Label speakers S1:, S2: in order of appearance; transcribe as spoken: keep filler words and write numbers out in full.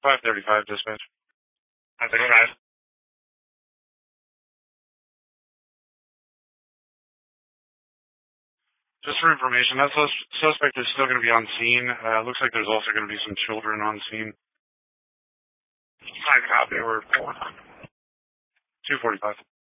S1: five thirty-five, dispatch.
S2: five thirty-five.
S1: Just for information, that sus- suspect is still going to be on scene. Uh, looks like there's also going to be some children on scene.
S2: I copy. We're four.
S1: two forty-five.